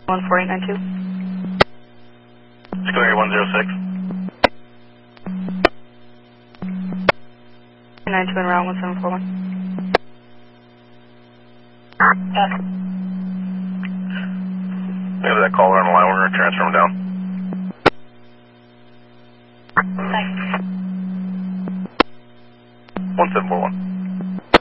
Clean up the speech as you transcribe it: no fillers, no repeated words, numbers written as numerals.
14892. Square 106. 92 en route 1741. We have that caller on the line. We're going to transfer him down. Thanks. 1741.